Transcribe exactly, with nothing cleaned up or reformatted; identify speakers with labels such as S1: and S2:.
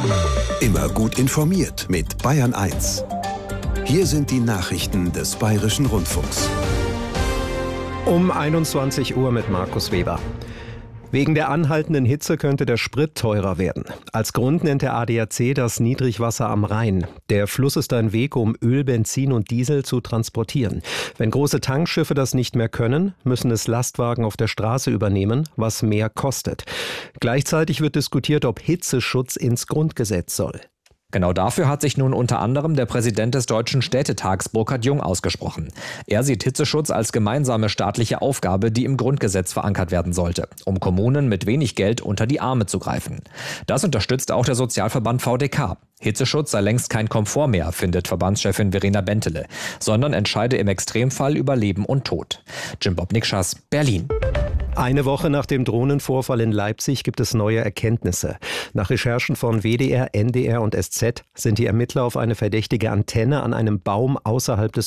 S1: Immer gut informiert mit Bayern eins. Hier sind die Nachrichten des Bayerischen Rundfunks.
S2: Um einundzwanzig Uhr mit Markus Weber. Wegen der anhaltenden Hitze könnte der Sprit teurer werden. Als Grund nennt der A D A C das Niedrigwasser am Rhein. Der Fluss ist ein Weg, um Öl, Benzin und Diesel zu transportieren. Wenn große Tankschiffe das nicht mehr können, müssen es Lastwagen auf der Straße übernehmen, was mehr kostet. Gleichzeitig wird diskutiert, ob Hitzeschutz ins Grundgesetz soll.
S3: Genau dafür hat sich nun unter anderem der Präsident des Deutschen Städtetags Burkhard Jung ausgesprochen. Er sieht Hitzeschutz als gemeinsame staatliche Aufgabe, die im Grundgesetz verankert werden sollte, um Kommunen mit wenig Geld unter die Arme zu greifen. Das unterstützt auch der Sozialverband V D K. Hitzeschutz sei längst kein Komfort mehr, findet Verbandschefin Verena Bentele, sondern entscheide im Extremfall über Leben und Tod. Jim Bob Nikschas, Berlin.
S2: Eine Woche nach dem Drohnenvorfall in Leipzig gibt es neue Erkenntnisse. Nach Recherchen von W D R, N D R und S Z sind die Ermittler auf eine verdächtige Antenne an einem Baum außerhalb des